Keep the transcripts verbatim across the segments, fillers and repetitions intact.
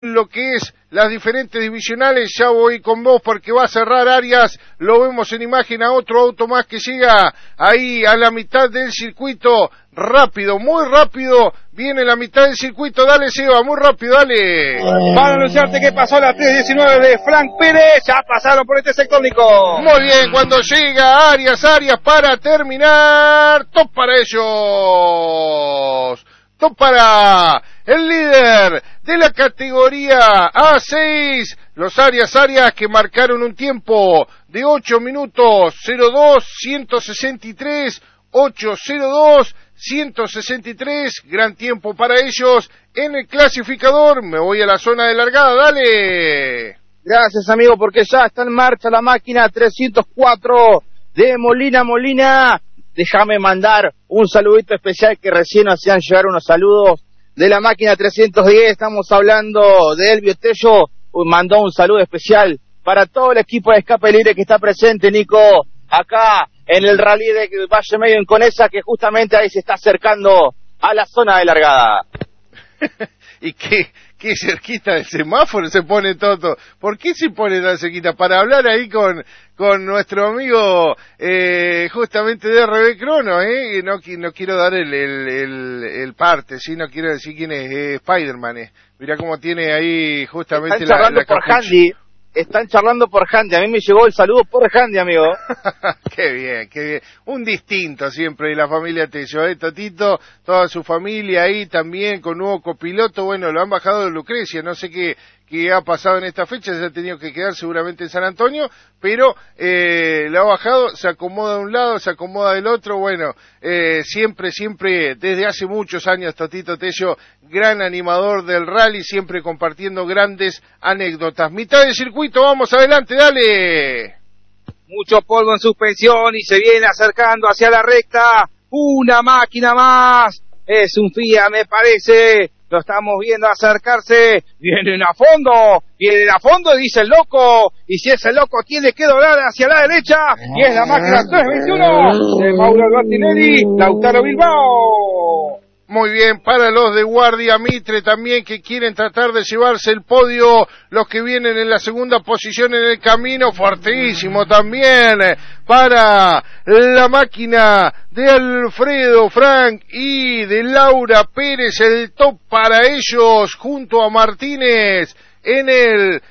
lo que es las diferentes divisionales. Ya voy con vos porque va a cerrar Arias, lo vemos en imagen a otro auto más que llega ahí a la mitad del circuito, rápido, muy rápido, viene la mitad del circuito, dale Seba, muy rápido, dale. Para anunciarte que pasó la tres diecinueve de Frank Pérez, ya pasaron por este sector, Nico. Muy bien, cuando llega Arias, Arias para terminar, top para ellos. Top para el líder de la categoría A seis, los Arias Arias que marcaron un tiempo de ocho minutos cero dos, ciento sesenta y tres, ocho cero dos, ciento sesenta y tres, gran tiempo para ellos en el clasificador. Me voy a la zona de largada, dale. Gracias, amigo, porque ya está en marcha la máquina trescientos cuatro de Molina Molina. Déjame mandar un saludito especial que recién nos hacían llegar unos saludos de la máquina trescientos diez. Estamos hablando de Elvio Tello. Mandó un saludo especial para todo el equipo de Escape Libre que está presente, Nico, acá en el rally de Valle Medio en Conesa, que justamente ahí se está acercando a la zona de largada. ¿Y qué, qué cerquita del semáforo se pone Toto? ¿Por qué se pone tan cerquita? Para hablar ahí con, con nuestro amigo, eh, justamente de R B Crono, eh, no, no quiero dar el, el, el, el parte, sí, no quiero decir quién es, eh, Spider-Man, eh. Mirá cómo tiene ahí justamente Están la, la por capucha. Handy. Están charlando por Handy, a mí me llegó el saludo por Handy, amigo. Qué bien, qué bien. Un distinto siempre de la familia Tello, ¿eh? Totito, toda su familia ahí también con nuevo copiloto. Bueno, lo han bajado de Lucrecia, no sé qué, qué ha pasado en esta fecha, se ha tenido que quedar seguramente en San Antonio, pero eh, lo ha bajado, se acomoda de un lado, se acomoda del otro. Bueno, eh, siempre, siempre, desde hace muchos años, Totito Tello, gran animador del rally, siempre compartiendo grandes anécdotas. Mitad del circuito, vamos adelante, dale. Mucho polvo en suspensión y se viene acercando hacia la recta. Una máquina más. Es un Fiat, me parece. Lo estamos viendo acercarse. Vienen a fondo. Vienen a fondo, dice el loco. Y si ese loco tiene que doblar hacia la derecha. Y es la máquina tres veintiuno de Mauro Albertinelli, Lautaro Bilbao. Muy bien, para los de Guardia Mitre también que quieren tratar de llevarse el podio, los que vienen en la segunda posición en el camino, fuertísimo también para la máquina de Alfredo Frank y de Laura Pérez, el top para ellos junto a Martínez en el,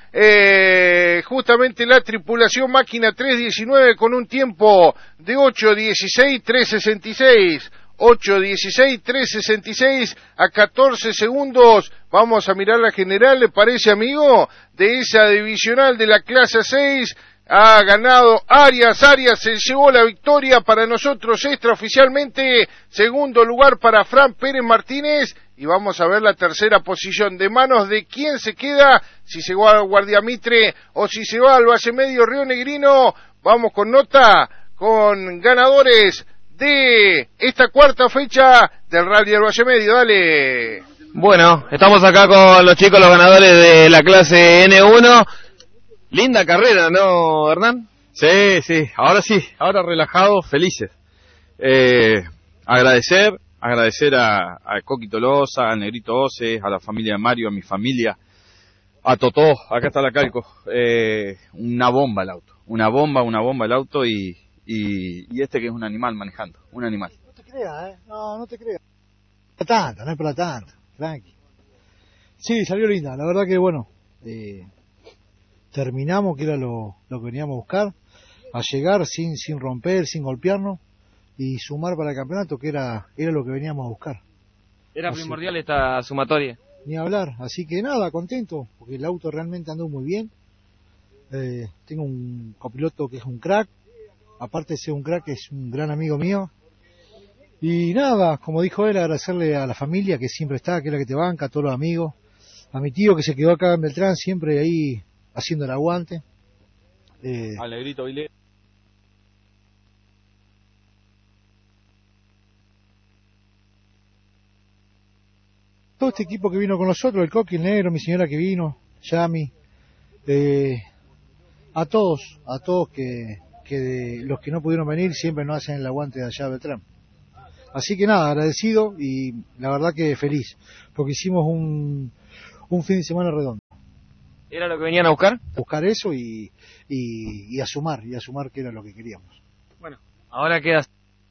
eh, justamente la tripulación máquina tres diecinueve con un tiempo de ocho dieciséis, tres sesenta y seis. ocho dieciséis, tres sesenta y seis a catorce segundos. Vamos a mirar la general, ¿le parece, amigo? De esa divisional de la clase seis ha ganado Arias. Arias se llevó la victoria para nosotros extraoficialmente. Segundo lugar para Fran Pérez Martínez. Y vamos a ver la tercera posición. ¿De manos de quién se queda? Si se va al Guardia Mitre o si se va al Valle Medio Río Negrino. Vamos con nota, con ganadores de esta cuarta fecha del Rally del Valle Medio, dale. Bueno, estamos acá con los chicos, los ganadores de la clase N uno. Linda carrera, ¿no, Hernán? Sí, sí, ahora sí, ahora relajados, felices. Eh, agradecer, agradecer a, a Coqui Tolosa, a Negrito Oces, a la familia de Mario, a mi familia, a Totó, acá está la Calco. Eh, una bomba el auto, una bomba, una bomba el auto y... Y, y este que es un animal manejando, un animal. No te creas, ¿eh? No, no te creas. No es para tanto, no es para tanto, tranqui. Sí, salió linda, la verdad que bueno, eh, terminamos, que era lo, lo que veníamos a buscar, a llegar sin sin romper, sin golpearnos, y sumar para el campeonato, que era era lo que veníamos a buscar. Era así, primordial esta sumatoria. Ni hablar, así que nada, contento, porque el auto realmente andó muy bien. Eh, tengo un copiloto que es un crack. Aparte de ser un crack, es un gran amigo mío. Y nada, como dijo él, agradecerle a la familia que siempre está, que es la que te banca, a todos los amigos. A mi tío que se quedó acá en Beltrán, siempre ahí haciendo el aguante. Eh, Al Negrito Vilé. Todo este equipo que vino con nosotros, el Coqui, el Negro, mi señora que vino, Yami. Eh, a todos, a todos que... que de los que no pudieron venir siempre nos hacen el aguante de allá de Beltrán. Así que nada, agradecido y la verdad que feliz, porque hicimos un, un fin de semana redondo. ¿Era lo que venían a buscar? Buscar eso y, y, y a sumar, y a sumar que era lo que queríamos. Bueno, ahora queda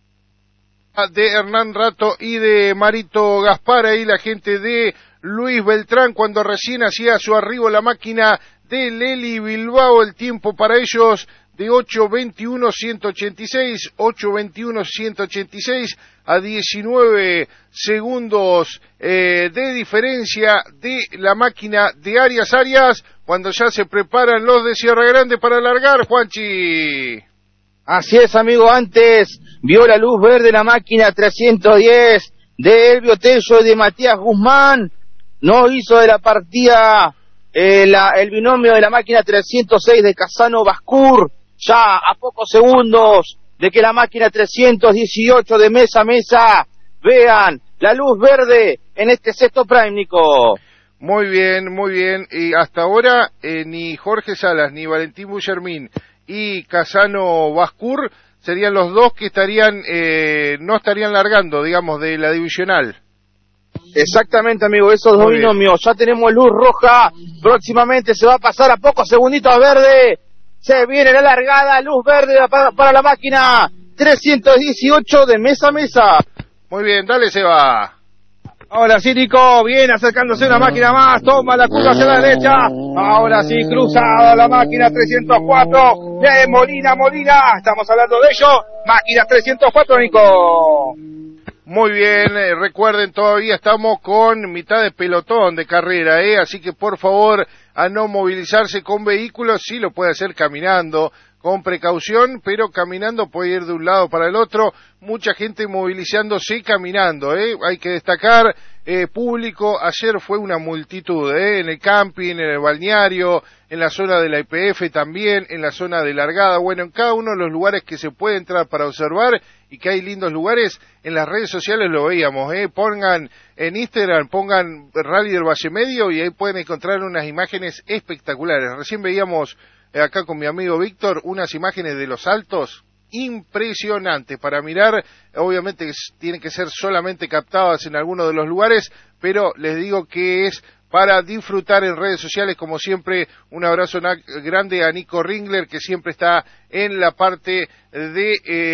de Hernán Rato y de Marito Gaspar, ahí la gente de Luis Beltrán, cuando recién hacía su arribo la máquina de Leli Bilbao, el tiempo para ellos de ocho veintiuno ciento ochenta y seis, ocho veintiuno ciento ochenta y seis a diecinueve segundos eh, de diferencia de la máquina de Arias Arias, cuando ya se preparan los de Sierra Grande para alargar, Juanchi. Así es, amigo, antes vio la luz verde la máquina trescientos diez de Elvio Tello y de Matías Guzmán, no hizo de la partida eh, la, el binomio de la máquina trescientos seis de Casano Bascur, ya a pocos segundos de que la máquina trescientos dieciocho de Mesa Mesa vean la luz verde en este sexto prime, Nico. Muy bien, muy bien, y hasta ahora eh, ni Jorge Salas ni Valentín Bullermín y Casano Bascur serían los dos que estarían eh, no estarían largando, digamos, de la divisional. Exactamente, amigo, esos dos binomios. Ya tenemos luz roja, próximamente se va a pasar a pocos segunditos a verde. Se viene la largada, luz verde para, para la máquina trescientos dieciocho de Mesa a Mesa. Muy bien, dale, Seba. Ahora sí, Nico, viene acercándose una máquina más, toma la curva hacia la derecha. Ahora sí, cruzada la máquina trescientos cuatro de Molina Molina. Estamos hablando de ello. Máquina trescientos cuatro, Nico. Muy bien, eh, recuerden, todavía estamos con mitad de pelotón de carrera, ¿eh? Así que por favor, a no movilizarse con vehículos, sí lo puede hacer caminando, con precaución, pero caminando puede ir de un lado para el otro, mucha gente movilizándose caminando, ¿eh? Hay que destacar, eh, público, ayer fue una multitud, ¿eh? En el camping, en el balneario, en la zona de la I P F también, en la zona de largada, bueno, en cada uno de los lugares que se puede entrar para observar y que hay lindos lugares, en las redes sociales lo veíamos, ¿eh? Pongan en Instagram, pongan Rally del Valle Medio y ahí pueden encontrar unas imágenes espectaculares. Recién veíamos eh, acá con mi amigo Víctor unas imágenes de los altos impresionantes para mirar, obviamente tienen que ser solamente captadas en algunos de los lugares, pero les digo que es para disfrutar en redes sociales, como siempre. Un abrazo grande a Nico Ringler, que siempre está en la parte de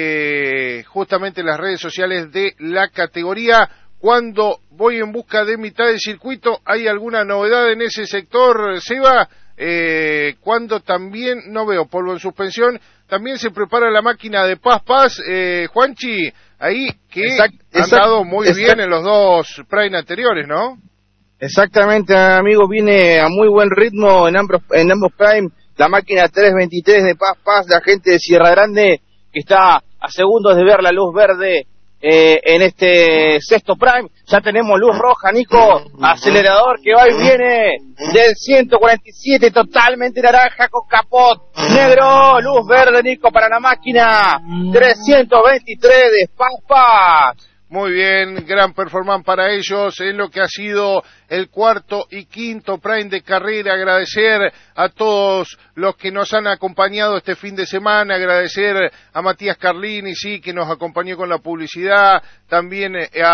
eh, justamente las redes sociales de la categoría. Cuando voy en busca de mitad del circuito, ¿hay alguna novedad en ese sector, Seba? Eh, cuando también, no veo polvo en suspensión, también se prepara la máquina de Paz Paz, eh, Juanchi, ahí que exact, han exact, dado muy exact, bien en los dos Prime anteriores, ¿no? Exactamente, amigo, viene a muy buen ritmo en ambos, en ambos Prime, la máquina trescientos veintitrés de Paz Paz, la gente de Sierra Grande, que está a segundos de ver la luz verde eh, en este sexto Prime. Ya tenemos luz roja, Nico, acelerador que va y viene del ciento cuarenta y siete, totalmente naranja con capot negro, luz verde, Nico, para la máquina trescientos veintitrés de Paz Paz. Muy bien, gran performance para ellos en lo que ha sido el cuarto y quinto Prime de carrera. Agradecer a todos los que nos han acompañado este fin de semana, agradecer a Matías Carlini, sí, que nos acompañó con la publicidad, también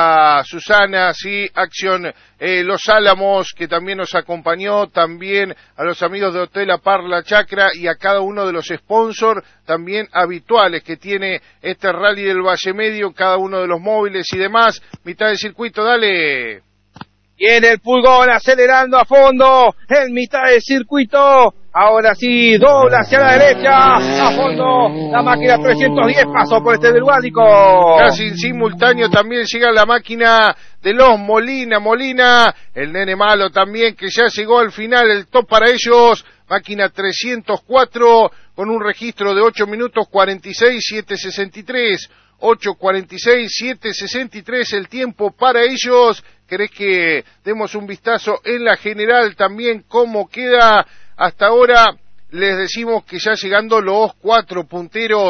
a Susana, sí, Acción eh, Los Álamos, que también nos acompañó, también a los amigos de Hotel La Parla Chacra y a cada uno de los sponsors también habituales que tiene este Rally del Valle Medio, cada uno de los móviles y demás. Mitad del circuito, dale. Viene el Pulgón acelerando a fondo en mitad del circuito. Ahora sí, dobla hacia la derecha, a fondo, la máquina trescientos diez pasó por este delguádico. Casi en simultáneo también llega la máquina de los Molina, Molina, el nene malo también que ya llegó al final, el top para ellos, máquina trescientos cuatro con un registro de ocho minutos cuarenta y seis, siete sesenta y tres, ocho cuarenta y seis, siete sesenta y tres el tiempo para ellos. ¿Querés que demos un vistazo en la general también cómo queda hasta ahora? Les decimos que ya llegando los cuatro punteros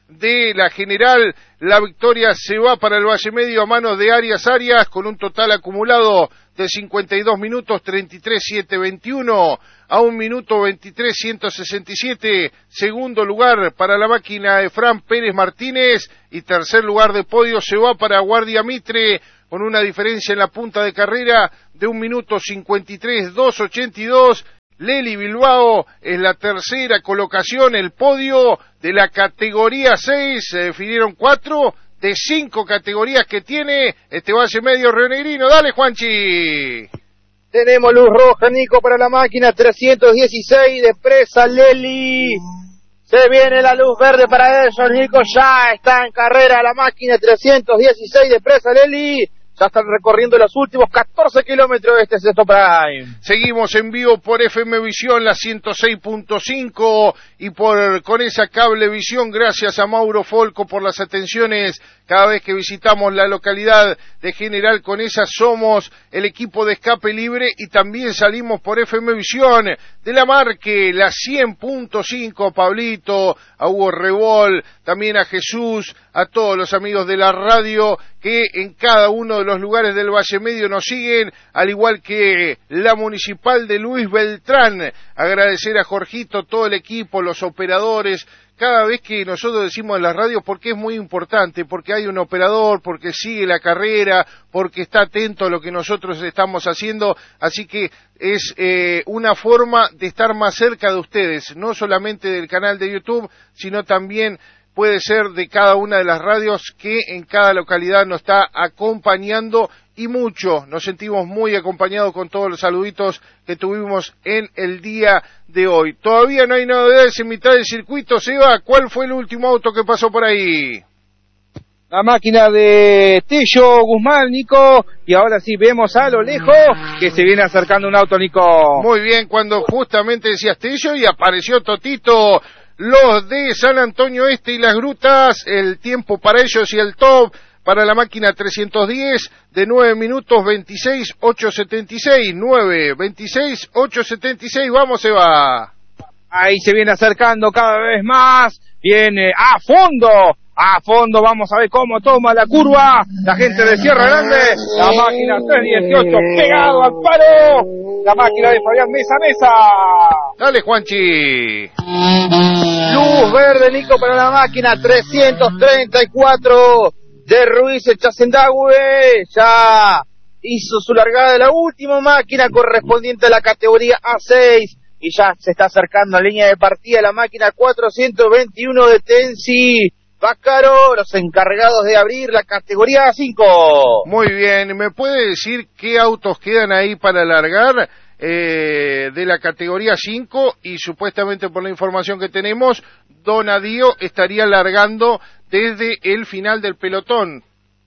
de la general. La victoria se va para el Valle Medio a manos de Arias Arias con un total acumulado de cincuenta y dos minutos, treinta y tres siete veintiuno a un minuto veintitrés ciento sesenta y siete. Segundo lugar para la máquina de Fran Pérez Martínez y tercer lugar de podio se va para Guardia Mitre con una diferencia en la punta de carrera de un minuto cincuenta y tres dos ochenta y dos. Leli Bilbao es la tercera colocación, el podio de la categoría seis, se definieron cuatro de cinco categorías que tiene este Valle Medio rionegrino. Dale, Juanchi. Tenemos luz roja, Nico, para la máquina trescientos dieciséis de Presa Leli. Se viene la luz verde para ellos, Nico, ya está en carrera la máquina trescientos dieciséis de Presa Leli. Ya están recorriendo los últimos catorce kilómetros de este sexto prime. Seguimos en vivo por F M Visión, la ciento seis punto cinco, y por con esa Cablevisión, gracias a Mauro Folco por las atenciones cada vez que visitamos la localidad de General Conesa. Somos el equipo de Escape Libre y también salimos por F M Visión de la Marque, la cien punto cinco, Pablito, a Hugo Rebol, también a Jesús, a todos los amigos de la radio que en cada uno de los lugares del Valle Medio nos siguen, al igual que la municipal de Luis Beltrán. Agradecer a Jorgito, todo el equipo, los operadores, cada vez que nosotros decimos en la radio, porque es muy importante, porque hay un operador, porque sigue la carrera, porque está atento a lo que nosotros estamos haciendo, así que es eh, una forma de estar más cerca de ustedes, no solamente del canal de YouTube, sino también puede ser de cada una de las radios que en cada localidad nos está acompañando, y mucho, nos sentimos muy acompañados con todos los saluditos que tuvimos en el día de hoy. Todavía no hay novedades en mitad del circuito. Seba, ¿cuál fue el último auto que pasó por ahí? La máquina de Tello Guzmán, Nico, y ahora sí vemos a lo lejos que se viene acercando un auto, Nico. Muy bien, cuando justamente decías Tello y apareció Totito, los de San Antonio Este y las Grutas, el tiempo para ellos y el top para la máquina trescientos diez de nueve minutos veintiséis ocho setenta y seis, nueve veintiséis ocho setenta y seis. Vamos, Eva. Ahí se viene acercando cada vez más, viene a fondo, a fondo, vamos a ver cómo toma la curva la gente de Sierra Grande, la máquina trescientos dieciocho pegado al paro, la máquina de Fabián Mesa Mesa. Dale, Juanchi. Luz verde, Nico, para la máquina trescientos treinta y cuatro de Ruiz Echazendahue. Ya hizo su largada de la última máquina correspondiente a la categoría A seis y ya se está acercando a línea de partida la máquina cuatrocientos veintiuno de Tensi Bácaro, los encargados de abrir la categoría A cinco. Muy bien, ¿me puede decir qué autos quedan ahí para largar eh, de la categoría cinco? Y supuestamente por la información que tenemos, Donadío estaría largando desde el final del pelotón.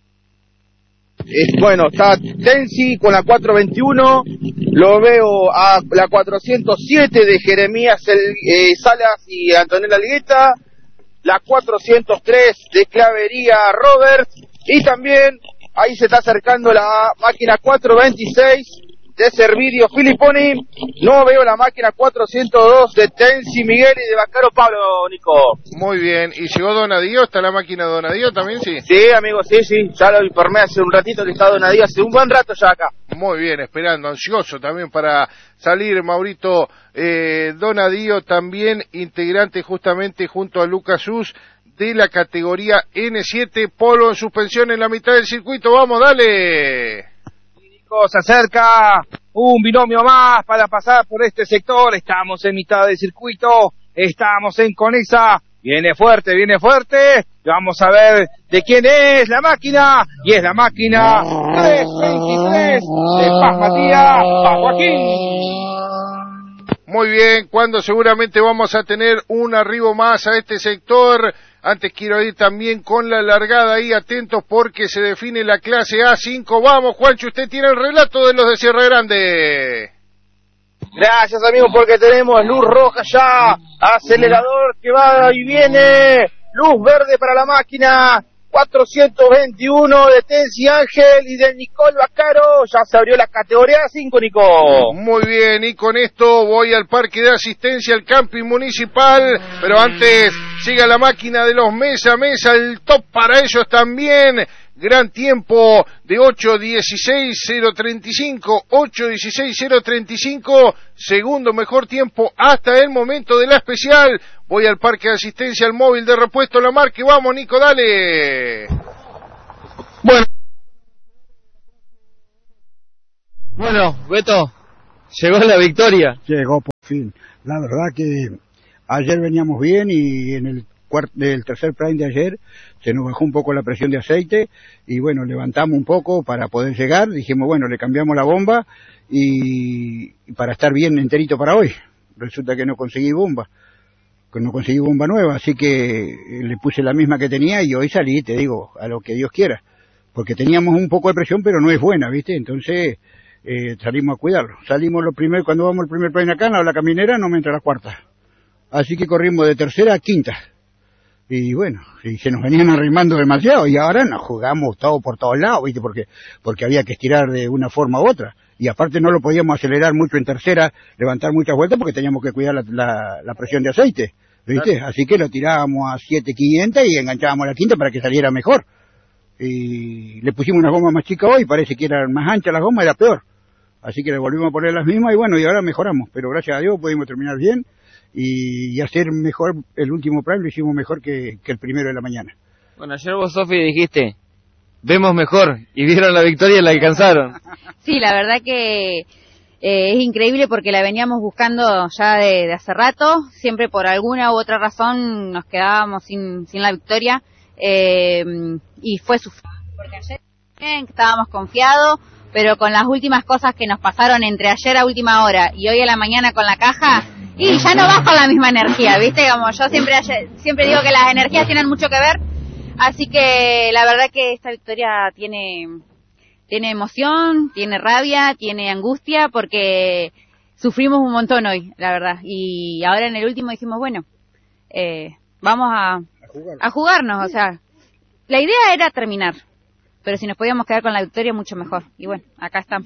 Eh, bueno, está Tensi con la cuatrocientos veintiuno, lo veo a la cuatrocientos siete de Jeremías el, eh, Salas y Antonella Algueta, la cuatrocientos tres de Clavería Roberts, y también ahí se está acercando la máquina cuatrocientos veintiséis de Servidio Filipponi. No veo la máquina cuatrocientos dos de Tensi Miguel y de Bacaro Pablo, Nico. Muy bien, ¿y llegó Donadío? ¿Está la máquina de Donadío también, sí? Sí, amigo, sí, sí, ya lo informé hace un ratito que está Donadío, hace un buen rato ya acá. Muy bien, esperando, ansioso también para salir Maurito eh, Donadío, también integrante justamente junto a Lucas Sus de la categoría N siete, polo en suspensión en la mitad del circuito. Vamos, dale. Se acerca un binomio más para pasar por este sector, estamos en mitad del circuito, estamos en Conesa, viene fuerte, viene fuerte, vamos a ver de quién es la máquina, y es la máquina trescientos veintitrés de Paz Matías, Paz Joaquín. Muy bien, cuando seguramente vamos a tener un arribo más a este sector. Antes quiero ir también con la largada ahí, atentos porque se define la clase A cinco. Vamos, Juancho, usted tiene el relato de los de Sierra Grande. Gracias, amigos, porque tenemos luz roja ya, acelerador que va y viene, luz verde para la máquina cuatrocientos veintiuno de Tensi Ángel y de Nicole Bacaro. Ya se abrió la categoría cinco, Nico. Muy bien, y con esto voy al parque de asistencia, al camping municipal, pero antes siga la máquina de los mesa a mesa, el top para ellos también. Gran tiempo de ocho dieciséis cero treinta y cinco, ocho dieciséis cero treinta y cinco, segundo mejor tiempo hasta el momento de la especial. Voy al parque de asistencia, al móvil de repuesto La Marca y vamos, Nico, dale. Bueno, bueno, Beto, llegó la victoria. Llegó por fin. La verdad que ayer veníamos bien y en el cuarto, el tercer prime de ayer se nos bajó un poco la presión de aceite y bueno, levantamos un poco para poder llegar. Dijimos, bueno, le cambiamos la bomba y, y para estar bien enterito para hoy. Resulta que no conseguí bomba. Que no conseguí bomba nueva, así que le puse la misma que tenía y hoy salí, te digo, a lo que Dios quiera, porque teníamos un poco de presión, pero no es buena, ¿viste? Entonces eh, salimos a cuidarlo. Salimos lo primero, cuando vamos al primer plane acá, en la caminera, no me entra la cuarta. Así que corrimos de tercera a quinta. Y bueno, y se nos venían arrimando demasiado y ahora nos jugamos todo por todos lados, ¿viste? Porque, porque había que estirar de una forma u otra. Y aparte no lo podíamos acelerar mucho en tercera, levantar muchas vueltas porque teníamos que cuidar la, la, la presión de aceite, ¿viste? Claro. Así que lo tirábamos a siete quinientos y enganchábamos la quinta para que saliera mejor. Y le pusimos una goma más chica hoy, parece que era más ancha la goma, era peor. Así que le volvimos a poner las mismas y bueno, y ahora mejoramos. Pero gracias a Dios pudimos terminar bien y, y hacer mejor, el último prime lo hicimos mejor que, que el primero de la mañana. Bueno, ayer vos, Sofi, dijiste, vemos mejor, y vieron la victoria y la alcanzaron. Sí, la verdad que eh, es increíble porque la veníamos buscando ya de, de hace rato, siempre por alguna u otra razón nos quedábamos sin, sin la victoria, eh, y fue su porque ayer bien, estábamos confiados, pero con las últimas cosas que nos pasaron entre ayer a última hora y hoy a la mañana con la caja, y ya no vas con la misma energía, ¿viste? Como yo siempre, siempre digo que las energías tienen mucho que ver. Así que la verdad que esta victoria tiene tiene emoción, tiene rabia, tiene angustia, porque sufrimos un montón hoy, la verdad. Y ahora en el último dijimos, bueno, eh, vamos a, a, jugar. a jugarnos. O sea, la idea era terminar, pero si nos podíamos quedar con la victoria, mucho mejor. Y bueno, acá estamos.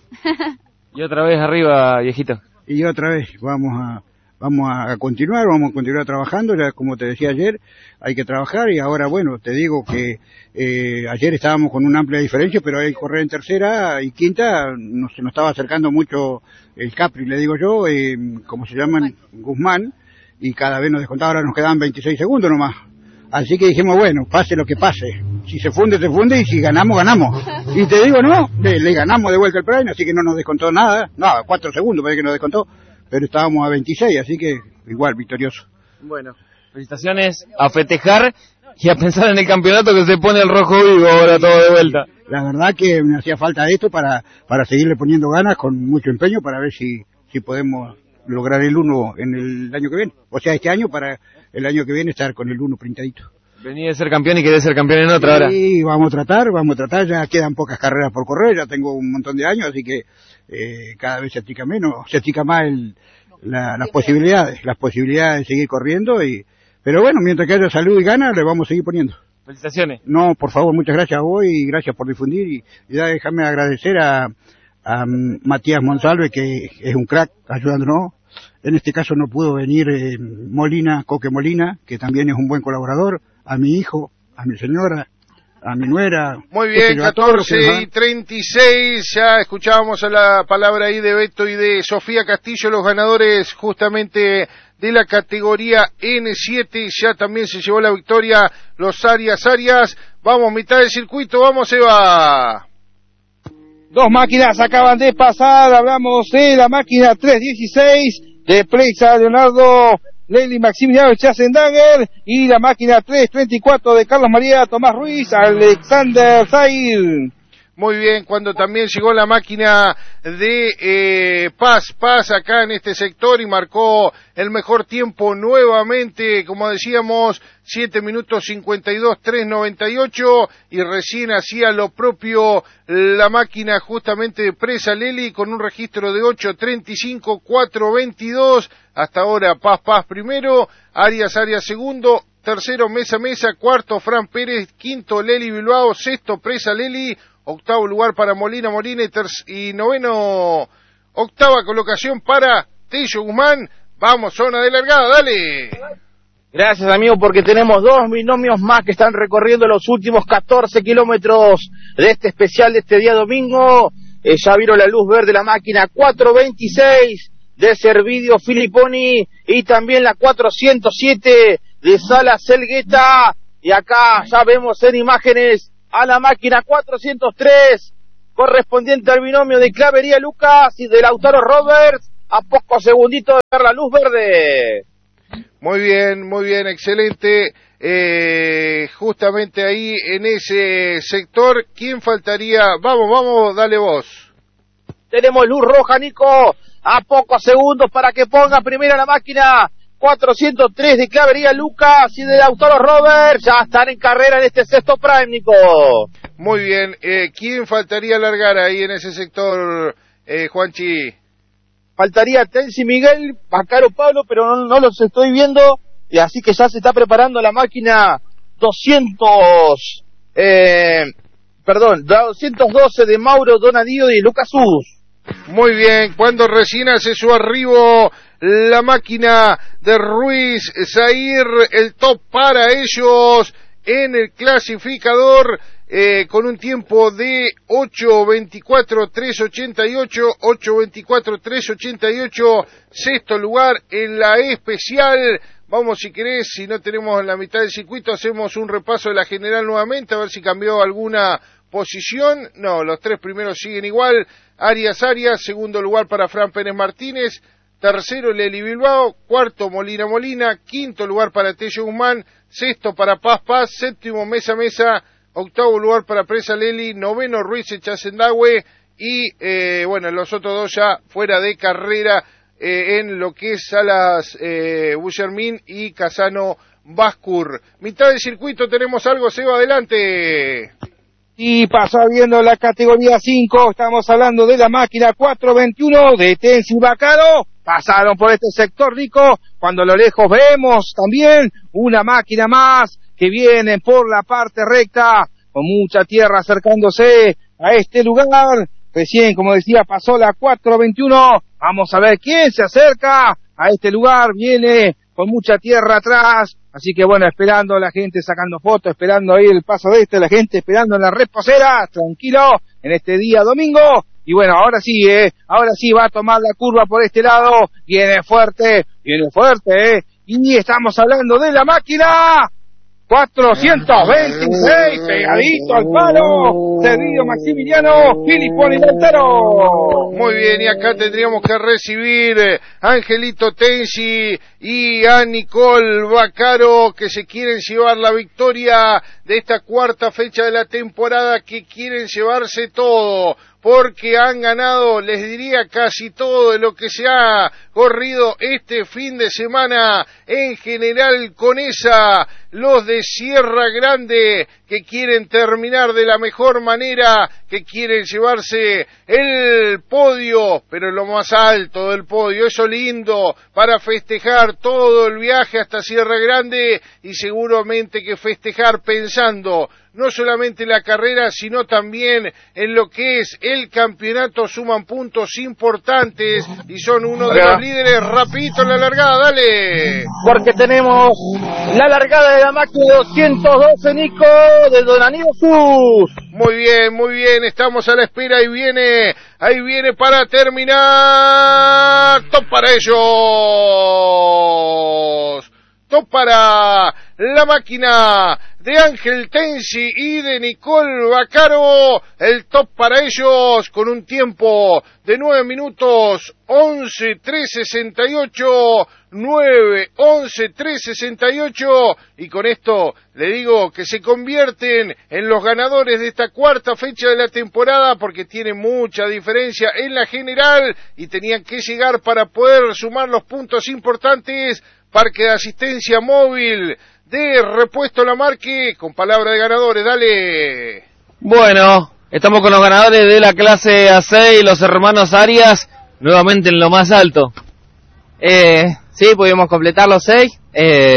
Y otra vez arriba, viejito. Y otra vez, vamos a... Vamos a continuar, vamos a continuar trabajando, ya como te decía ayer, hay que trabajar y ahora bueno, te digo que eh, ayer estábamos con una amplia diferencia, pero hay que correr en tercera y quinta, no, se nos estaba acercando mucho el Capri, le digo yo, eh, como se llaman, Guzmán, y cada vez nos descontaba, ahora nos quedaban veintiséis segundos nomás. Así que dijimos, bueno, pase lo que pase, si se funde, se funde, y si ganamos, ganamos. Y te digo, no, le, le ganamos de vuelta el prime, así que no nos descontó nada, no, cuatro segundos parece que nos descontó. Pero estábamos a veintiséis, así que igual, victorioso. Bueno, felicitaciones, a festejar y a pensar en el campeonato que se pone el rojo vivo ahora todo de vuelta. La verdad que me hacía falta esto para para seguirle poniendo ganas con mucho empeño para ver si si podemos lograr el uno en el año que viene. O sea, este año para el año que viene estar con el uno printadito. Vení de ser campeón y querés ser campeón en otra hora. Sí, vamos a tratar, vamos a tratar, ya quedan pocas carreras por correr, ya tengo un montón de años, así que eh, cada vez se achica menos, se achica más el, la, las posibilidades, las posibilidades de seguir corriendo, y pero bueno, mientras que haya salud y ganas, le vamos a seguir poniendo. Felicitaciones. No, por favor, muchas gracias a vos y gracias por difundir, y, y ya déjame agradecer a, a Matías Monsalve, que es un crack ayudándonos. En este caso no pudo venir eh, Molina, Coque Molina, que también es un buen colaborador, a mi hijo, a mi señora, a mi nuera. Muy bien, catorce y treinta y seis, ya escuchábamos a la palabra ahí de Beto y de Sofía Castillo, los ganadores justamente de la categoría ene siete, ya también se llevó la victoria los Arias Arias. Vamos, mitad del circuito, vamos Eva. Dos máquinas acaban de pasar, hablamos de la máquina tres dieciséis de Plexa Leonardo Lely Maximiliano Chassendager y la máquina tres treinta y cuatro de Carlos María Tomás Ruiz Alexander Zair. Muy bien, cuando también llegó la máquina de eh, Paz, Paz acá en este sector y marcó el mejor tiempo nuevamente, como decíamos, siete minutos cincuenta y dos, tres noventa y ocho, y recién hacía lo propio la máquina justamente de Presa Lely con un registro de ocho treinta y cinco, cuatro veintidós, hasta ahora Paz, Paz primero, Arias, Arias segundo, tercero Mesa Mesa, cuarto Fran Pérez, quinto Leli Bilbao, sexto Presa Leli, octavo lugar para Molina Molina y, ter- y noveno, octava colocación para Tello Guzmán. Vamos, zona de largada, dale. Gracias, amigo, porque tenemos dos binomios más que están recorriendo los últimos catorce kilómetros de este especial de este día domingo. Eh, ya vieron la luz verde la máquina cuatro veintiséis de Servidio Filipponi y también la cuatrocientos siete de Sala Selgueta. Y acá ya vemos en imágenes a la máquina cuatrocientos tres, correspondiente al binomio de Clavería Lucas y de Lautaro Roberts, a pocos segunditos de ver la luz verde. Muy bien, muy bien, excelente. Eh, justamente ahí en ese sector, ¿quién faltaría? Vamos, vamos, dale vos. Tenemos luz roja, Nico, a pocos segundos para que ponga primera la máquina cuatrocientos tres de Clavería Lucas y de Lautaro Roberts. Ya están en carrera en este sexto prime, Nico. Muy bien, eh, ¿quién faltaría largar ahí en ese sector, eh, Juanchi? Faltaría Tensi Miguel, Bacaro Pablo, pero no, no los estoy viendo, y así que ya se está preparando la máquina doscientos, eh, perdón, doscientos doce de Mauro Donadío y Lucas Us. Muy bien, cuando recién hace su arribo la máquina de Ruiz Zahir, el top para ellos en el clasificador, eh, con un tiempo de ocho veinticuatro tres ochenta y ocho, ocho veinticuatro tres ochenta y ocho, sexto lugar en la especial. Vamos, si querés, si no tenemos en la mitad del circuito, hacemos un repaso de la general nuevamente, a ver si cambió alguna posición. No, los tres primeros siguen igual. Arias Arias, segundo lugar para Fran Pérez Martínez, tercero Leli Bilbao, cuarto Molina Molina, quinto lugar para Tello Guzmán, sexto para Paz Paz, séptimo Mesa Mesa, octavo lugar para Presa Leli, noveno Ruiz Echazendahue y, eh, bueno, los otros dos ya fuera de carrera eh, en lo que es Salas eh, Bullermin y Casano Bascur. Mitad del circuito, tenemos algo, Seba, adelante. Y pasa viendo la categoría cinco, estamos hablando de la máquina cuatrocientos veintiuno de Tensi Bacaro. Pasaron por este sector, Rico, cuando a lo lejos vemos también una máquina más que viene por la parte recta, con mucha tierra acercándose a este lugar. Recién, como decía, pasó la cuatrocientos veintiuno, vamos a ver quién se acerca a este lugar, viene con mucha tierra atrás, así que bueno, esperando la gente sacando fotos, esperando ahí el paso de este, la gente esperando en la reposera, tranquilo, en este día domingo. Y bueno, ahora sí, eh, ahora sí va a tomar la curva por este lado, viene fuerte, viene fuerte, eh, y estamos hablando de la máquina cuatrocientos veintiséis, pegadito al palo, Servidio Maximiliano Filipponi Lautaro. Muy bien, y acá tendríamos que recibir a Angelito Tensi y a Nicole Bacaro, que se quieren llevar la victoria de esta cuarta fecha de la temporada, que quieren llevarse todo, porque han ganado, les diría, casi todo de lo que se ha corrido este fin de semana en general con esa, los de Sierra Grande, que quieren terminar de la mejor manera, que quieren llevarse el podio, pero lo más alto del podio, eso lindo, para festejar todo el viaje hasta Sierra Grande, y seguramente que festejar pensando no solamente en la carrera, sino también en lo que es el campeonato. Suman puntos importantes y son uno de los líderes. Rapidito en la largada, dale. Porque tenemos la largada de la máquina doscientos doce, Nico, de Don Aníbal Sus. Muy bien, muy bien, estamos a la espera, ahí viene, ahí viene para terminar. Top para ellos. Top para la máquina de Ángel Tensi y de Nicole Bacaro, el top para ellos con un tiempo de nueve minutos once tres sesenta y ocho, nueve once tres sesenta y ocho, y con esto le digo que se convierten en los ganadores de esta cuarta fecha de la temporada, porque tienen mucha diferencia en la general y tenían que llegar para poder sumar los puntos importantes. Parque de asistencia móvil de Repuesto La Marque, con palabra de ganadores, dale. Bueno, estamos con los ganadores de la clase A seis, los hermanos Arias, nuevamente en lo más alto. Eh, sí, pudimos completar los seis, eh,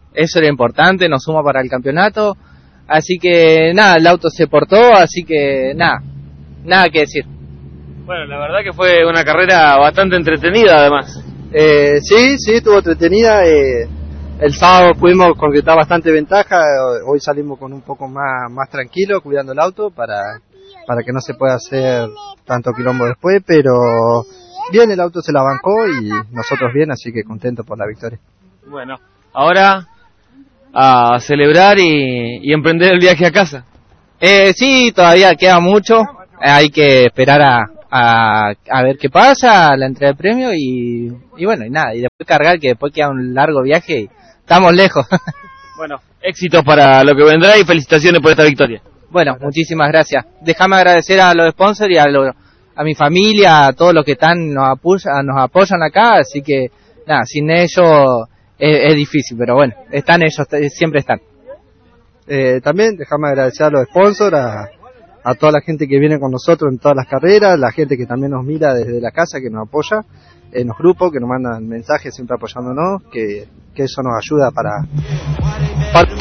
eso era importante, nos suma para el campeonato, así que nada, el auto se portó, así que nada, nada que decir. Bueno, la verdad que fue una carrera bastante entretenida además. Eh, sí, sí, estuvo entretenida. Eh, el sábado pudimos concretar bastante ventaja. Hoy salimos con un poco más, más tranquilo, cuidando el auto para, para que no se pueda hacer tanto quilombo después. Pero bien, el auto se la bancó y nosotros bien, así que contentos por la victoria. Bueno, ahora a celebrar y, y emprender el viaje a casa. Eh, sí, todavía queda mucho. Hay que esperar a, a, a ver qué pasa, la entrega de premio y, y bueno, y nada, y después cargar, que después queda un largo viaje y estamos lejos. Bueno, éxitos para lo que vendrá y felicitaciones por esta victoria. Bueno, muchísimas gracias. Déjame agradecer a los sponsors y a, lo, a mi familia, a todos los que están nos apoyan, nos apoyan acá, así que nada, sin ellos es, es difícil, pero bueno, están ellos, siempre están. Eh, también déjame agradecer a los sponsors, a a toda la gente que viene con nosotros en todas las carreras, la gente que también nos mira desde la casa, que nos apoya en los grupos, que nos mandan mensajes siempre apoyándonos, que, que eso nos ayuda para, para...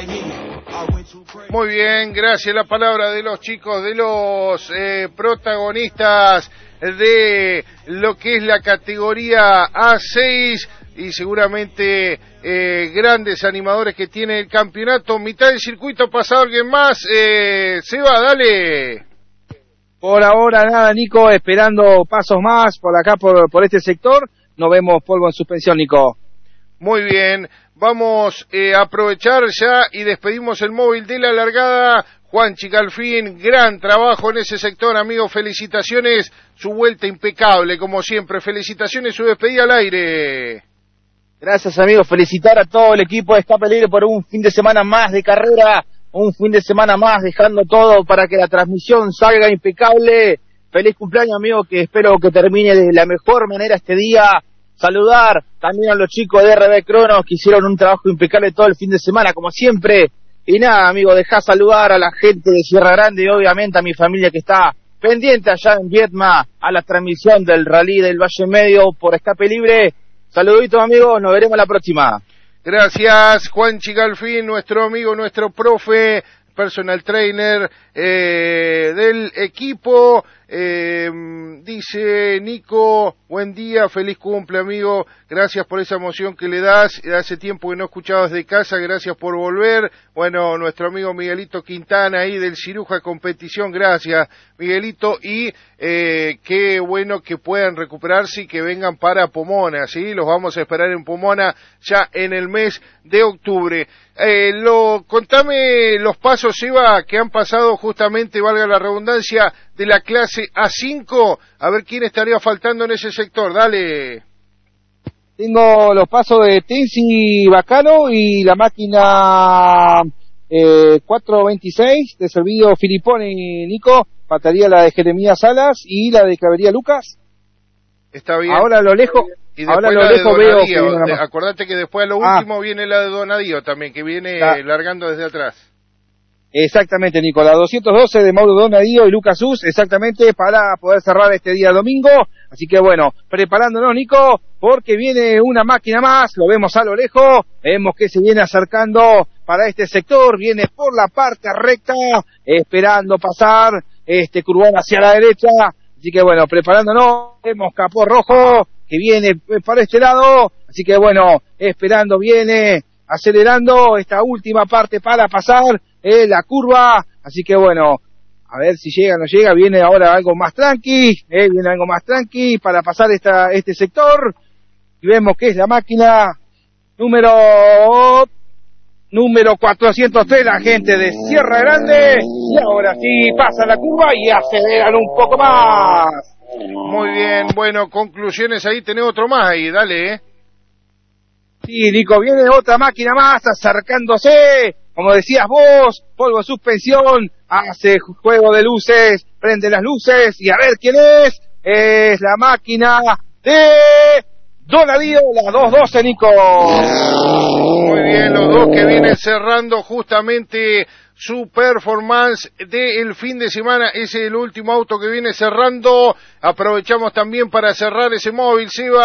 Muy bien, gracias. La palabra de los chicos, de los eh, protagonistas de lo que es la categoría A seis y seguramente eh, grandes animadores que tiene el campeonato. Mitad del circuito, pasado alguien más. Eh, Seba, dale. Por ahora nada, Nico, esperando pasos más por acá, por, por este sector. No vemos polvo en suspensión, Nico. Muy bien, vamos eh, a aprovechar ya y despedimos el móvil de la largada. Juan Chicalfín, gran trabajo en ese sector, amigo, felicitaciones, su vuelta impecable, como siempre, felicitaciones, su despedida al aire. Gracias, amigos, felicitar a todo el equipo de Escape Libre por un fin de semana más de carrera, un fin de semana más dejando todo para que la transmisión salga impecable. Feliz cumpleaños, amigo, que espero que termine de la mejor manera este día. Saludar también a los chicos de R B Cronos que hicieron un trabajo impecable todo el fin de semana, como siempre. Y nada, amigo, dejá saludar a la gente de Sierra Grande y obviamente a mi familia que está pendiente allá en Vietma a la transmisión del Rally del Valle Medio por Escape Libre. Saluditos, amigos, nos veremos la próxima. Gracias, Juan Chicalfín, nuestro amigo, nuestro profe, personal trainer eh, del equipo. Eh, dice Nico, buen día, feliz cumple, amigo, gracias por esa emoción que le das, hace tiempo que no escuchabas de casa, gracias por volver. Bueno, nuestro amigo Miguelito Quintana ahí del Ciruja Competición, gracias Miguelito, y eh, qué bueno que puedan recuperarse y que vengan para Pomona, ¿sí? Los vamos a esperar en Pomona ya en el mes de octubre. Eh, lo, contame los pasos, Eva, que han pasado justamente, valga la redundancia, de la clase A cinco, a ver quién estaría faltando en ese sector, dale. Tengo los pasos de Tensi Bacano y la máquina eh, cuatrocientos veintiséis de Servido Filiponi, Nico, faltaría la de Jeremías Salas y la de Clavería Lucas. Está bien. Ahora a lo lejos, y ahora a lo la lejos veo que viene de, una... acordate que después a lo ah. último viene la de Donadío también, que viene ah. largando desde atrás. Exactamente, Nico, la doscientos doce de Mauro Donadío y Lucas Sus, exactamente, para poder cerrar este día domingo. Así que bueno, preparándonos, Nico, porque viene una máquina más, lo vemos a lo lejos, vemos que se viene acercando para este sector, viene por la parte recta, esperando pasar este curvón hacia la derecha. Así que bueno, preparándonos, vemos capó rojo, que viene para este lado. Así que bueno, esperando, viene acelerando esta última parte para pasar eh, la curva. Así que bueno, a ver si llega o no llega. Viene ahora algo más tranqui, eh, viene algo más tranqui para pasar esta, este sector. Y vemos que es la máquina número número cuatrocientos tres, la gente de Sierra Grande. Y ahora sí pasa la curva y aceleran un poco más. Muy bien, bueno, conclusiones ahí, tenés otro más ahí, dale, eh. Sí, Nico, viene otra máquina más acercándose, como decías vos, polvo de suspensión, hace juego de luces, prende las luces, y a ver quién es, es la máquina de Donadío, la doscientos doce, Nico. Muy bien, los dos que vienen cerrando justamente su performance del fin de semana. Ese es el último auto que viene cerrando. Aprovechamos también para cerrar ese móvil, Seba.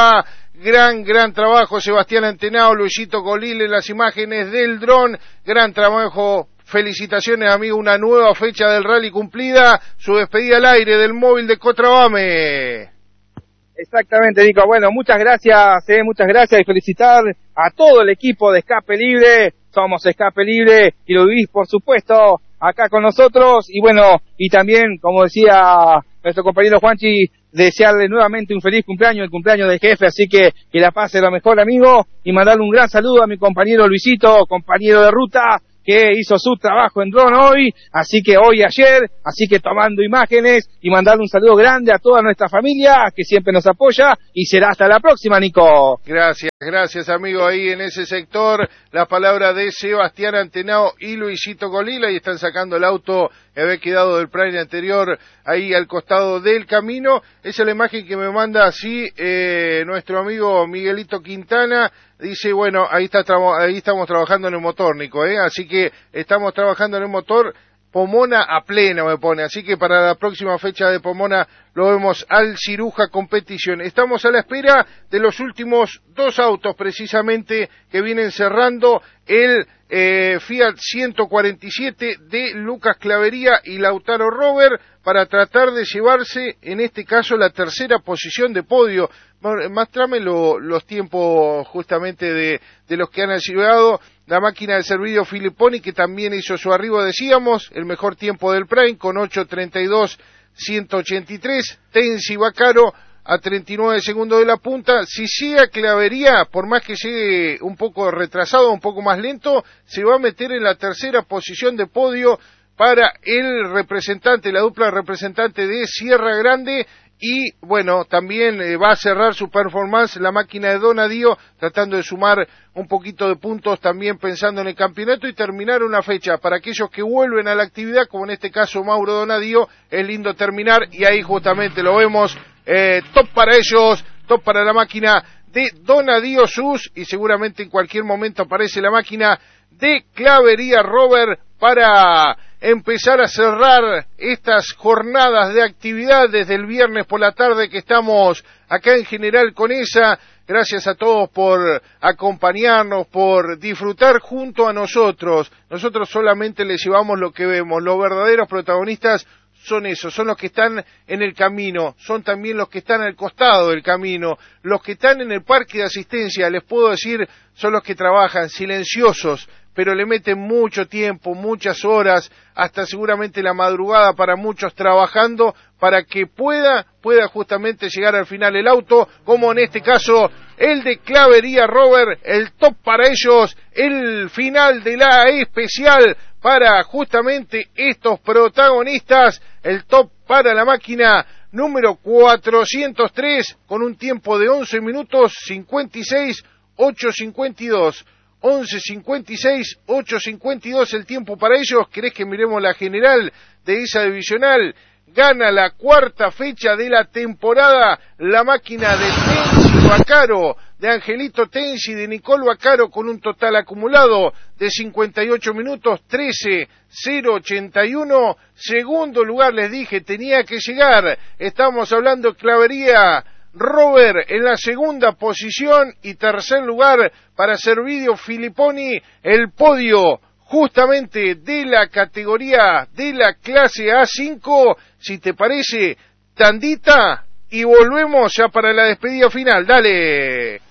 Gran, gran trabajo, Sebastián Antenao, Luisito Colil en las imágenes del dron. Gran trabajo, felicitaciones, amigo, una nueva fecha del rally cumplida. Su despedida al aire del móvil de Cotravame. Exactamente, Nico. Bueno, muchas gracias, eh, muchas gracias y felicitar a todo el equipo de Escape Libre. Somos Escape Libre y lo vivís, por supuesto, acá con nosotros. Y bueno, y también, como decía nuestro compañero Juanchi, desearle nuevamente un feliz cumpleaños, el cumpleaños del jefe, así que que la pase lo mejor, amigo, y mandarle un gran saludo a mi compañero Luisito, compañero de ruta, que hizo su trabajo en dron hoy, así que hoy y ayer, así que tomando imágenes, y mandarle un saludo grande a toda nuestra familia, que siempre nos apoya, y será hasta la próxima, Nico. Gracias, gracias, amigo, ahí en ese sector, la palabra de Sebastián Antenao y Luisito Colila, y están sacando el auto que había quedado del Prime anterior, ahí al costado del camino. Esa es la imagen que me manda así eh, nuestro amigo Miguelito Quintana. Dice, bueno, ahí está ahí estamos trabajando en el motor, Nico, ¿eh? Así que estamos trabajando en el motor. Pomona a pleno me pone, así que para la próxima fecha de Pomona lo vemos al Ciruja Competición. Estamos a la espera de los últimos dos autos precisamente que vienen cerrando el eh, Fiat ciento cuarenta y siete de Lucas Clavería y Lautaro Robert para tratar de llevarse en este caso la tercera posición de podio. Mostrame lo, los tiempos justamente de, de los que han llegado. La máquina de Servidio Filipponi, que también hizo su arribo, decíamos, el mejor tiempo del Prime con ocho treinta y dos ciento ochenta y tres. Tensi Baccaro a treinta y nueve segundos de la punta. Si llega Clavería, por más que llegue un poco retrasado, un poco más lento, se va a meter en la tercera posición de podio para el representante, la dupla representante de Sierra Grande. Y bueno, también eh, va a cerrar su performance la máquina de Donadío, tratando de sumar un poquito de puntos también pensando en el campeonato y terminar una fecha para aquellos que vuelven a la actividad, como en este caso Mauro Donadío. Es lindo terminar y ahí justamente lo vemos, eh, top para ellos, top para la máquina de Donadío Sus, y seguramente en cualquier momento aparece la máquina de Clavería Robert para empezar a cerrar estas jornadas de actividad desde el viernes por la tarde que estamos acá en General Conesa. Gracias a todos por acompañarnos, por disfrutar junto a nosotros. Nosotros solamente les llevamos lo que vemos. Los verdaderos protagonistas son esos, son los que están en el camino, son también los que están al costado del camino, los que están en el parque de asistencia, les puedo decir, son los que trabajan silenciosos, pero le meten mucho tiempo, muchas horas, hasta seguramente la madrugada para muchos trabajando, para que pueda, pueda justamente llegar al final el auto, como en este caso el de Clavería Robert, el top para ellos, el final de la especial para justamente estos protagonistas, el top para la máquina número cuatrocientos tres, con un tiempo de once minutos cincuenta y seis, ocho cincuenta y dos. once cincuenta y seis, ocho cincuenta y dos el tiempo para ellos. ¿Querés que miremos la general de esa divisional? Gana la cuarta fecha de la temporada la máquina de Tensi Baccaro, de Angelito Tensi, de Nicole Baccaro, con un total acumulado de cincuenta y ocho minutos, trece cero ochenta y uno. Segundo lugar, les dije, tenía que llegar. Estamos hablando de Clavería Robert en la segunda posición, y tercer lugar para Servidio Filipponi, el podio justamente de la categoría de la clase A cinco. Si te parece, tandita y volvemos ya para la despedida final. Dale.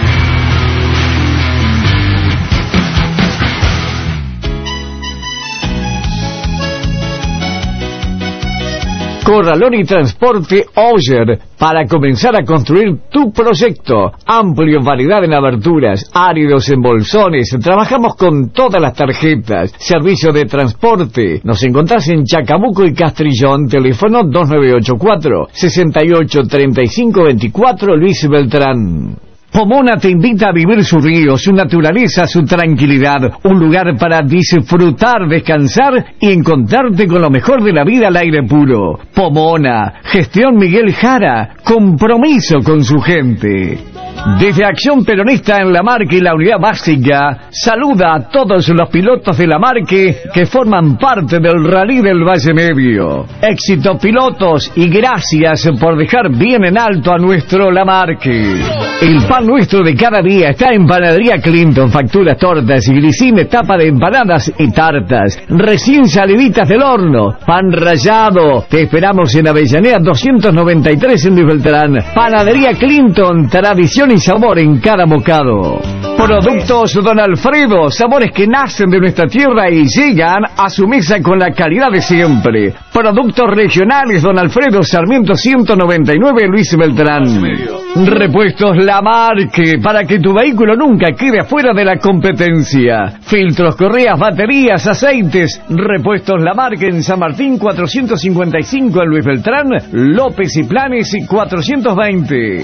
Corralón y Transporte Oyer, para comenzar a construir tu proyecto. Amplio variedad en aberturas, áridos en bolsones. Trabajamos con todas las tarjetas. Servicio de transporte. Nos encontrás en Chacabuco y Castrillón. Teléfono dos nueve ocho cuatro, seis ocho tres cinco dos cuatro, Luis Beltrán. Pomona te invita a vivir su río, su naturaleza, su tranquilidad, un lugar para disfrutar, descansar y encontrarte con lo mejor de la vida al aire puro. Pomona, gestión Miguel Jara, compromiso con su gente. Desde Acción Peronista en La Marque y la Unidad Básica, saluda a todos los pilotos de La Marque que forman parte del Rally del Valle Medio. Éxito, pilotos, y gracias por dejar bien en alto a nuestro La Marque. El pan nuestro de cada día está en Panadería Clinton, facturas, tortas y grisines, tapa de empanadas y tartas, recién saliditas del horno, pan rallado. Te esperamos en Avellaneda doscientos noventa y tres en Luis Beltrán. Panadería Clinton, tradición y sabor en cada bocado. Productos Don Alfredo, sabores que nacen de nuestra tierra y llegan a su mesa con la calidad de siempre. Productos regionales Don Alfredo, Sarmiento ciento noventa y nueve, Luis Beltrán. Repuestos La Marque, para que tu vehículo nunca quede afuera de la competencia. Filtros, correas, baterías, aceites. Repuestos La Marque en San Martín cuatrocientos cincuenta y cinco, en Luis Beltrán, López y Planes cuatrocientos veinte.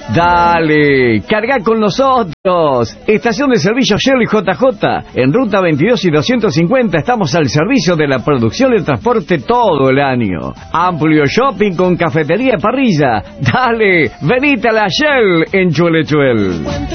Dale, carga con nosotros. Estación de servicio Shell J J. En ruta veintidós y doscientos cincuenta estamos al servicio de la producción y el transporte todo el año. Amplio shopping con cafetería y parrilla. Dale, venite a la Shell en Chuelechuel.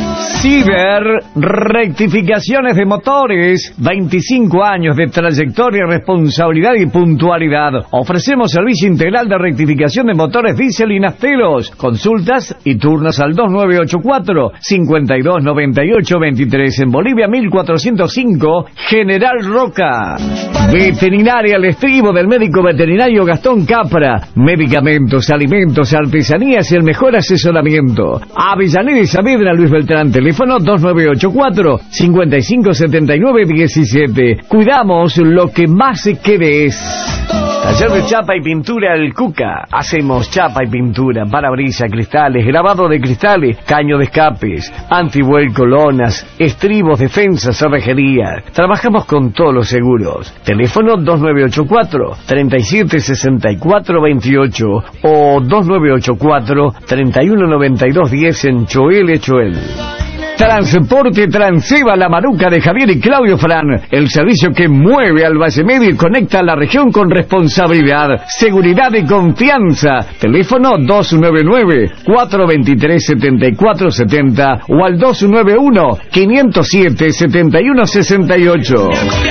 Ciber, rectificaciones de motores. veinticinco años de trayectoria, responsabilidad y puntualidad. Ofrecemos servicio integral de rectificación de motores diésel y nafteros. Consultas y turnos al dos nueve ocho cuatro, cinco dos nueve ocho dos tres, en Bolivia mil cuatrocientos cinco, General Roca. Veterinaria El Estribo del médico veterinario Gastón Capra. Medicamentos, alimentos, artesanías y el mejor asesoramiento. Avellaneda y Saavedra, Luis Beltrán, teléfono dos nueve ocho cuatro, cinco cinco siete nueve uno siete. Cuidamos lo que más se querés. Taller de chapa y pintura El Cuca. Hacemos chapa y pintura, parabrisas, cristales, grabado de cristales, caño de escapes, antivuelco, lonas, estribos, defensas, cerrajería. Trabajamos con todos los seguros. Teléfono dos nueve ocho cuatro, treinta y siete sesenta y cuatro veintiocho o dos nueve ocho cuatro, treinta y uno noventa y dos diez en Choel Choel. Transporte Transeva, La Maruca de Javier y Claudio Fran, el servicio que mueve al Valle Medio y conecta a la región con responsabilidad, seguridad y confianza. Teléfono dos nueve nueve, cuatro dos tres, siete cuatro siete cero o al dos nueve uno, cinco cero siete, siete uno seis ocho.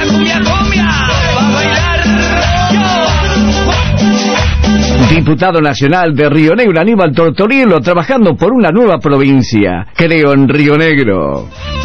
Diputado Nacional de Río Negro, Aníbal Tortorielo, trabajando por una nueva provincia. Creo en Río Negro.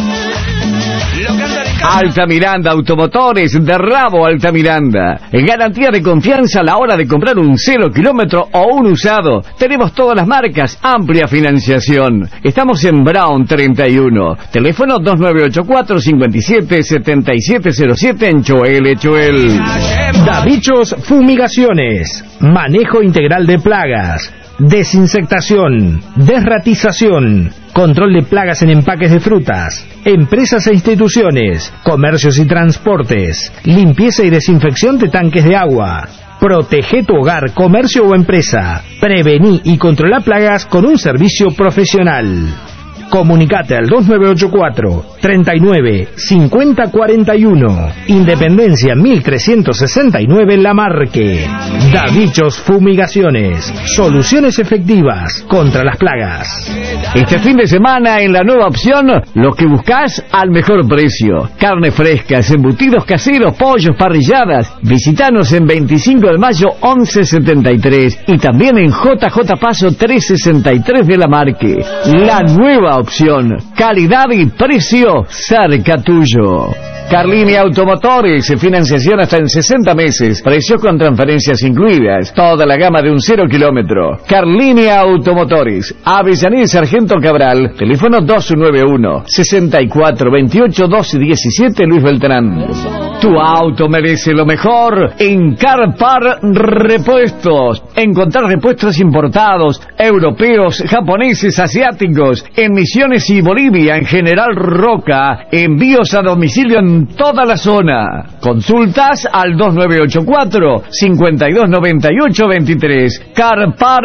Altamiranda Automotores, de Rabo Altamiranda. Garantía de confianza a la hora de comprar un cero kilómetro o un usado. Tenemos todas las marcas, amplia financiación. Estamos en Brown treinta y uno. Teléfono dos nueve ocho cuatro, cinco siete, siete siete cero siete en Choel Choel. Davichos Fumigaciones. Manejo integral de plagas. Desinsectación, desratización, control de plagas en empaques de frutas, empresas e instituciones, comercios y transportes, limpieza y desinfección de tanques de agua. Protege tu hogar, comercio o empresa. Prevení y controla plagas con un servicio profesional. Comunicate al dos nueve ocho cuatro, treinta y nueve, cincuenta cuarenta y uno. Independencia mil trescientos sesenta y nueve La Marque. Davichos Fumigaciones. Soluciones efectivas contra las plagas. Este fin de semana en la nueva opción, lo que buscas al mejor precio. Carne frescas, embutidos caseros, pollos, parrilladas. Visitanos en veinticinco de mayo once setenta y tres y también en J J Paso trescientos sesenta y tres de La Marque. La nueva opción, calidad y precio cerca tuyo. Carlini Automotores, financiación hasta en sesenta meses, precios con transferencias incluidas, toda la gama de un cero kilómetro. Carlini Automotores, Avellaneda y Sargento Cabral, teléfono dos nueve uno, sesenta y cuatro veintiocho doce diecisiete, Luis Beltrán. Tu auto merece lo mejor en Carpar Repuestos. Encontrar repuestos importados, europeos, japoneses, asiáticos, en Misiones y Bolivia, en General Roca, envíos a domicilio en toda la zona. Consultas al dos nueve ocho cuatro, cinco dos nueve ocho dos tres. Carpar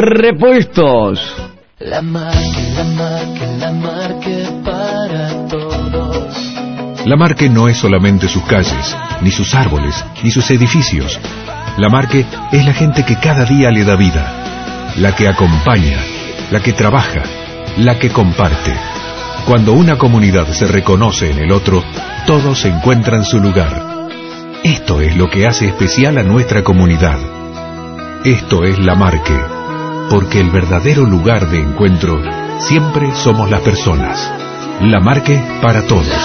Repuestos. La Marque, la Marque, la Marque para todos. La Marque no es solamente sus calles, ni sus árboles, ni sus edificios. La Marque es la gente que cada día le da vida, la que acompaña, la que trabaja, la que comparte. Cuando una comunidad se reconoce en el otro, todos encuentran su lugar. Esto es lo que hace especial a nuestra comunidad. Esto es La Marque, porque el verdadero lugar de encuentro siempre somos las personas. La Marque para todos.